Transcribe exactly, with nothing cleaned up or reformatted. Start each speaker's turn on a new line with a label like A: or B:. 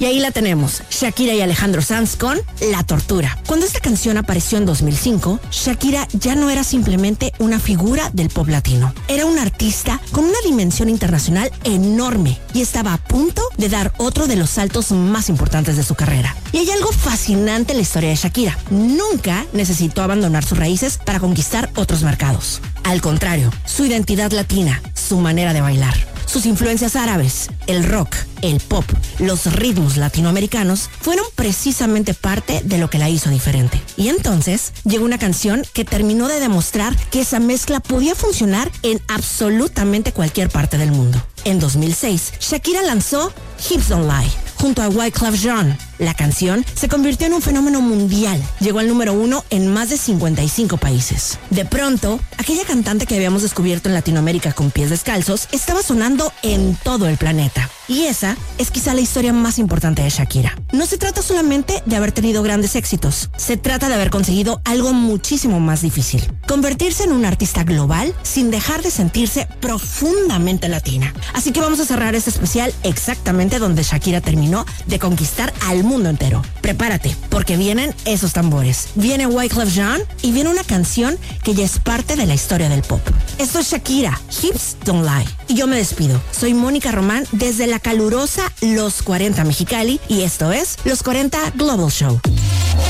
A: Y ahí la tenemos, Shakira y Alejandro Sanz con La Tortura. Cuando esta canción apareció en dos mil cinco, Shakira ya no era simplemente una figura del pop latino. Era una artista con una dimensión internacional enorme y estaba a punto de dar otro de los saltos más importantes de su carrera. Y hay algo fascinante en la historia de Shakira. Nunca necesitó abandonar sus raíces para conquistar otros mercados. Al contrario, su identidad latina, su manera de bailar, sus influencias árabes, el rock, el pop, los ritmos latinoamericanos fueron precisamente parte de lo que la hizo diferente. Y entonces llegó una canción que terminó de demostrar que esa mezcla podía funcionar en absolutamente cualquier parte del mundo. En dos mil seis, Shakira lanzó Hips Don't Lie junto a Wyclef Jean. La canción se convirtió en un fenómeno mundial. Llegó al número uno en más de cincuenta y cinco países. De pronto, aquella cantante que habíamos descubierto en Latinoamérica con pies descalzos estaba sonando en todo el planeta. Y esa es quizá la historia más importante de Shakira. No se trata solamente de haber tenido grandes éxitos. Se trata de haber conseguido algo muchísimo más difícil. Convertirse en una artista global sin dejar de sentirse profundamente latina. Así que vamos a cerrar este especial exactamente donde Shakira terminó de conquistar al mundo entero. Prepárate, porque vienen esos tambores. Viene Wyclef Jean y viene una canción que ya es parte de la historia del pop. Esto es Shakira, Hips Don't Lie. Y yo me despido. Soy Mónica Román desde la calurosa Los cuarenta Mexicali y esto es Los cuarenta Global Show.